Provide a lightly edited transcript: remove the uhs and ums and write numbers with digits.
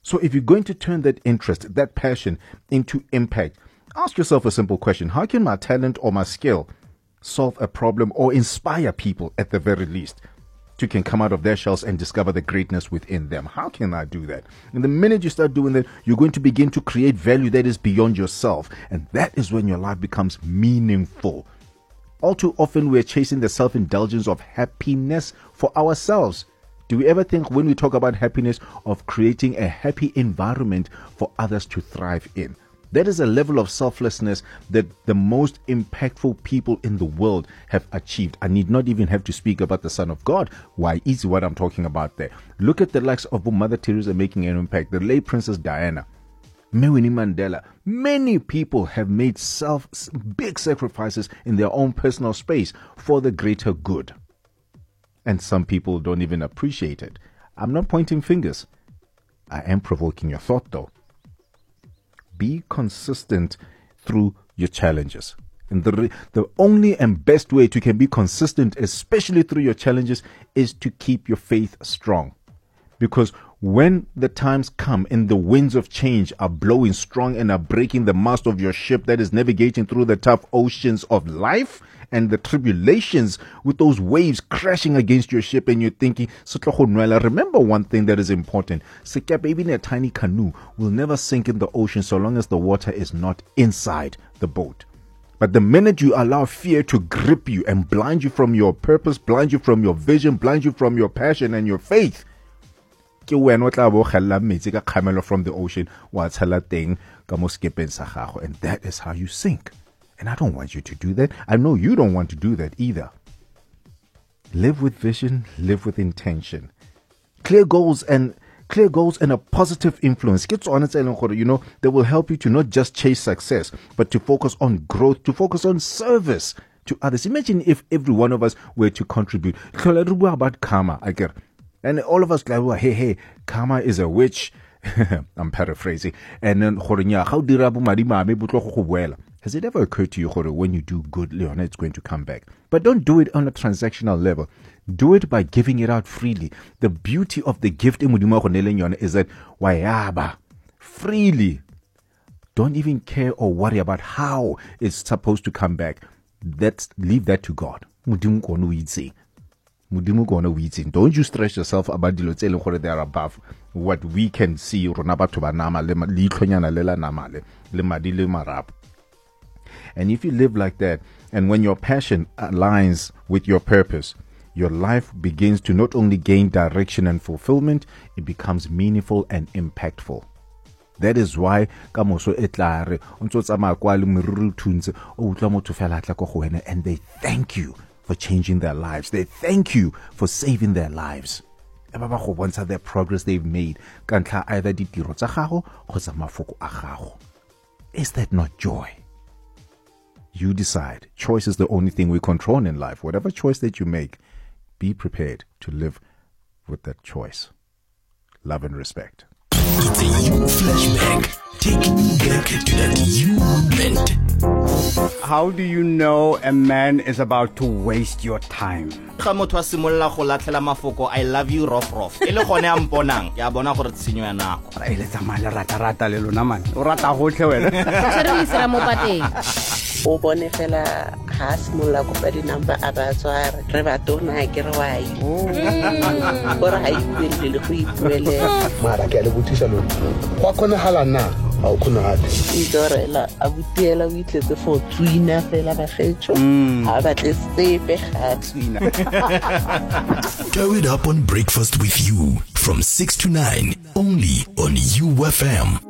So if you're going to turn that interest, that passion into impact, ask yourself a simple question. How can my talent or my skill solve a problem or inspire people at the very least to can come out of their shells and discover the greatness within them? How can I do that? And the minute you start doing that, you're going to begin to create value that is beyond yourself. And that is when your life becomes meaningful. All too often, we're chasing the self-indulgence of happiness for ourselves. Do we ever think when we talk about happiness of creating a happy environment for others to thrive in? That is a level of selflessness that the most impactful people in the world have achieved. I need not even have to speak about the Son of God. Why, easy what I'm talking about there. Look at the likes of Mother Teresa making an impact, the late Princess Diana, Winnie Mandela. Many people have made big sacrifices in their own personal space for the greater good. And some people don't even appreciate it. I'm not pointing fingers. I am provoking your thought, though. Be consistent through your challenges. And the only and best way to can be consistent, especially through your challenges, is to keep your faith strong. Because when the times come and the winds of change are blowing strong and are breaking the mast of your ship that is navigating through the tough oceans of life and the tribulations with those waves crashing against your ship, and you're thinking, remember one thing that is important. Even a tiny canoe will never sink in the ocean so long as the water is not inside the boat. But the minute you allow fear to grip you and blind you from your purpose, blind you from your vision, blind you from your passion and your faith, from the ocean, and that is how you sink. And I don't want you to do that. I know you don't want to do that either. Live with vision, live with intention. Clear goals and a positive influence. That will help you to not just chase success, but to focus on growth, to focus on service to others. Imagine if every one of us were to contribute. About karma, I get. And all of us like, hey, karma is a witch. I'm paraphrasing. And then, has it ever occurred to you, when you do good, Leona, it's going to come back? But don't do it on a transactional level. Do it by giving it out freely. The beauty of the gift is that wayaba, freely. Don't even care or worry about how it's supposed to come back. Leave that to God. Don't you stress yourself about the they are above what we can see. And if you live like that, and when your passion aligns with your purpose, your life begins to not only gain direction and fulfillment, it becomes meaningful and impactful. That is why and they thank you for changing their lives. They thank you for saving their lives. Their progress they've made. Is that not joy? You decide. Choice is the only thing we control in life. Whatever choice that you make, be prepared to live with that choice. Love and respect. It's a you flashback. Taking you back to that you moment. How do you know a man is about to waste your time? I love you, rough. Ele gone a mponang, ke a bona gore tshenyo ya nako. Re letsa mala rata le lona man. O rata gotlhe wena. Tshwere o isela mo pateng. O bone fela ha simolla go pa dinamba a ba tswara. Re ba tona ke re wa yi. Gore ha ipuelle le go ipuelle. Mara ke a le botsisa lo. Go khona hala na. Ha o khona gape. Idorela a butiela o itletse for tswina fela ba getso. Ha ba tle sepe ga tswina. Throw it up on Breakfast with You from 6 to 9 only on UFM.